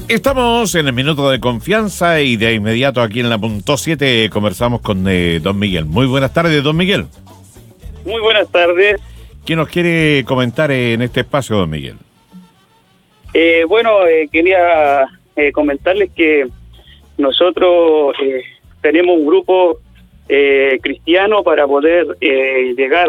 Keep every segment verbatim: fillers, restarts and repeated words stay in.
Estamos en el minuto de confianza y de inmediato aquí en la punto siete conversamos con eh, don Miguel. Muy buenas tardes, don Miguel. Muy buenas tardes. ¿Qué nos quiere comentar en este espacio, don Miguel? Eh, bueno, eh, quería eh, comentarles que nosotros eh, tenemos un grupo eh, cristiano para poder eh, llegar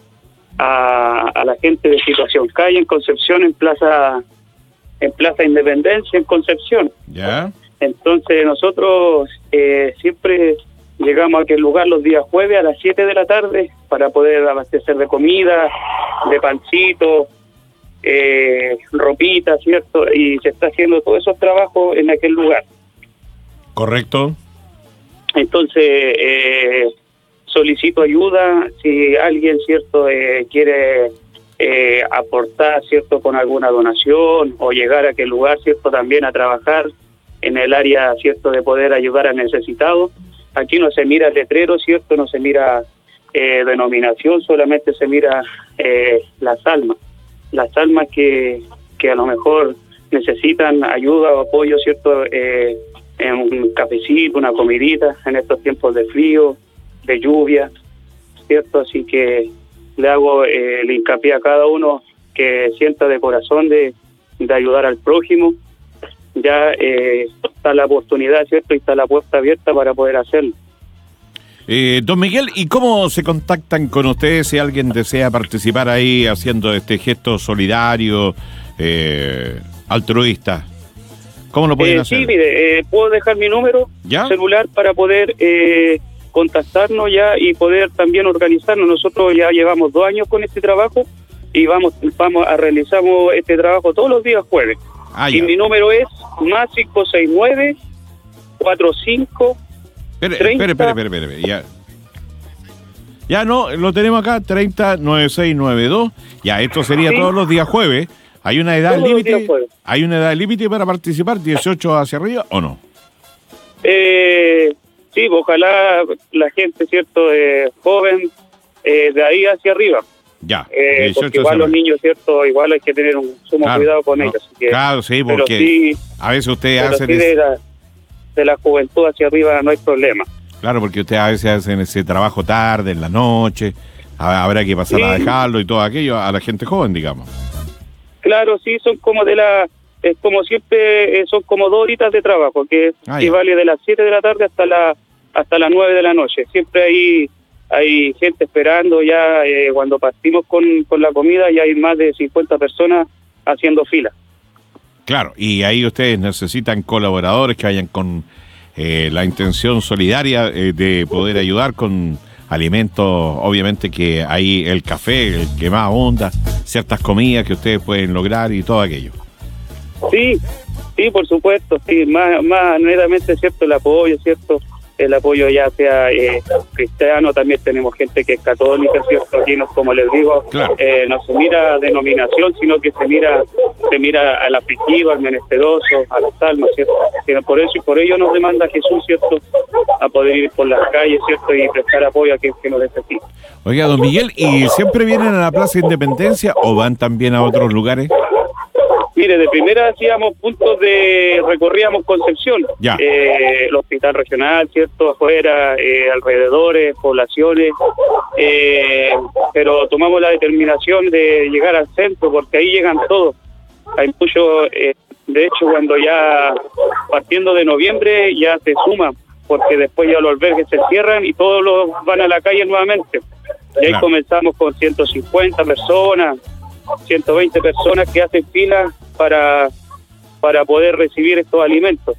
a, a la gente de situación calle en Concepción, en Plaza en Plaza Independencia, en Concepción. Ya. Entonces nosotros eh, siempre llegamos a aquel lugar los días jueves a las siete de la tarde para poder abastecer de comida, de pancito, eh, ropita, ¿cierto? Y se está haciendo todos esos trabajos en aquel lugar. Correcto. Entonces, eh, solicito ayuda si alguien, ¿cierto?, eh, quiere eh, aportar, ¿cierto?, con alguna donación o llegar a aquel lugar, ¿cierto?, también a trabajar en el área, ¿cierto?, de poder ayudar a necesitados. Aquí no se mira el letrero, ¿cierto?, no se mira eh, denominación, solamente se mira eh, las almas. Las almas que, que a lo mejor necesitan ayuda o apoyo, ¿cierto?, eh, en un cafecito, una comidita en estos tiempos de frío, de lluvia, ¿cierto? Así que le hago eh, el hincapié a cada uno que sienta de corazón de, de ayudar al prójimo. Ya eh, está la oportunidad, ¿cierto? Y está la puerta abierta para poder hacerlo. Eh, don Miguel, ¿y cómo se contactan con ustedes si alguien desea participar ahí haciendo este gesto solidario, eh, altruista? ¿Cómo lo pueden eh, hacer? Sí, mire, eh, puedo dejar mi número ¿Ya? celular para poder eh, contactarnos ya y poder también organizarnos. Nosotros ya llevamos dos años con este trabajo y vamos vamos a realizamos este trabajo todos los días jueves. Ah, y mi número es más cinco seis nueve, cuatro cinco Espere, espere, espere, espere, espere, ya. Ya no, lo tenemos acá, treinta noventa y seis noventa y dos. Ya, esto sería Sí. todos los días jueves. ¿Hay una edad Todos los límite? días jueves. ¿Hay una edad límite para participar? ¿dieciocho hacia arriba o no? Eh, sí, ojalá la gente, ¿cierto?, eh, joven, eh, de ahí hacia arriba. Ya, Eh, dieciocho porque igual hacia los arriba. niños, ¿cierto?, igual hay que tener un sumo Claro, cuidado con no, ellos. Así que, claro, sí, pero porque sí, a veces usted pero hace... sí de, la, de la juventud hacia arriba no hay problema. Claro, porque usted a veces hace ese trabajo tarde, en la noche, ha- habrá que pasar Sí. a dejarlo y todo aquello a la gente joven, digamos. Claro, sí, son como de la... Es como siempre, eh, son como dos horitas de trabajo, que Ah, equivale de las siete de la tarde hasta la hasta las nueve de la noche. Siempre hay hay gente esperando ya, eh, cuando partimos con, con la comida, ya hay más de cincuenta personas haciendo fila. Claro, y ahí ustedes necesitan colaboradores que vayan con eh, la intención solidaria eh, de poder ayudar con alimentos, obviamente que hay el café, el que más abunda, ciertas comidas que ustedes pueden lograr y todo aquello. Sí, sí, por supuesto, sí, más, más netamente, ¿cierto?, el apoyo, ¿cierto?, el apoyo ya sea eh, cristiano, también tenemos gente que es católica, ¿cierto?, aquí no, como les digo, Claro. eh, no se mira a denominación, sino que se mira se mira al afligido, al menesteroso, a las almas, ¿cierto?, que por eso y por ello nos demanda Jesús, ¿cierto?, a poder ir por las calles, ¿cierto?, y prestar apoyo a quien que lo necesita. Oiga, don Miguel, ¿y siempre vienen a la Plaza Independencia o van también a otros lugares? Mire, de primera hacíamos puntos de, recorríamos Concepción, Ya. eh, el hospital regional, ¿cierto?, afuera, eh, alrededores, poblaciones, eh, pero tomamos la determinación de llegar al centro, porque ahí llegan todos. Hay mucho, eh, de hecho, cuando ya, partiendo de noviembre, ya se suman, porque después ya los albergues se cierran y todos los van a la calle nuevamente. Y ahí Claro. comenzamos con ciento cincuenta personas, ciento veinte personas que hacen fila para para poder recibir estos alimentos.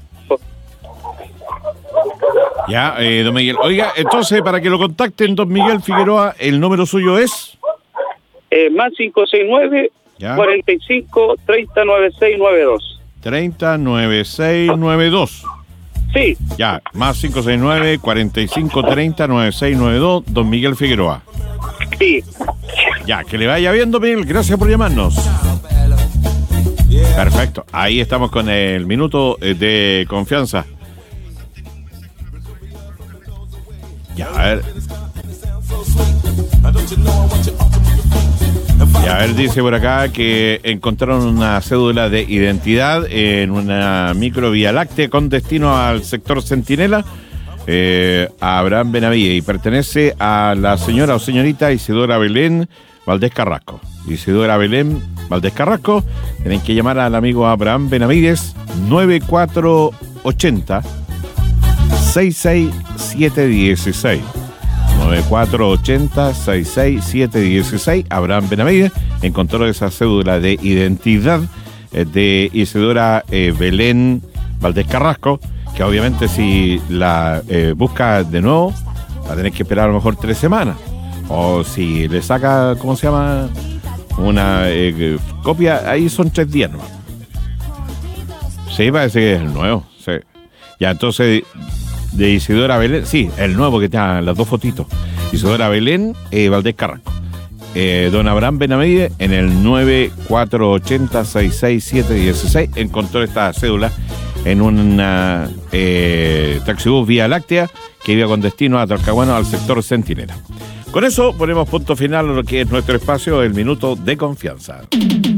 Ya, eh, don Miguel. Oiga, entonces, para que lo contacten, don Miguel Figueroa, el número suyo es... Eh, más cinco seis nueve, Ya. cuarenta y cinco, treinta, noventa y seis noventa y dos. treinta noventa y seis noventa y dos. Sí, Ya, más cinco seis nueve, cuarenta y cinco, treinta, noventa y seis noventa y dos, don Miguel Figueroa. sí. Ya, que le vaya bien, don Miguel. Gracias por llamarnos. Perfecto. Ahí estamos con el minuto eh, de confianza. Ya, a ver. Y a ver, dice por acá que encontraron una cédula de identidad en una micro Vía Láctea con destino al sector Centinela, eh, a Abraham Benavides, y pertenece a la señora o señorita Isidora Belén Valdés Carrasco. Isidora Belén Valdés Carrasco, tienen que llamar al amigo Abraham Benavides, nueve cuatro ocho cero, seis seis siete uno seis. nueve cuatro ocho cero, seis seis siete uno seis. Abraham Benavides encontró esa cédula de identidad de Isidora eh, Belén Valdés Carrasco, que obviamente si la eh, busca de nuevo va a tener que esperar a lo mejor tres semanas. O si le saca, ¿cómo se llama? Una eh, copia, ahí son tres días nomás. Sí, parece que es el nuevo. Sí. Ya, entonces, de Isidora Belén, sí, el nuevo que está las dos fotitos. Isidora Belén eh, Valdés Carrasco. Eh, don Abraham Benavides en el nueve cuatro ocho cero, seis seis siete uno seis encontró esta cédula en una eh, taxibús Vía Láctea que iba con destino a Talcahuano al sector Centinela. Con eso ponemos punto final a lo que es nuestro espacio, el Minuto de Confianza.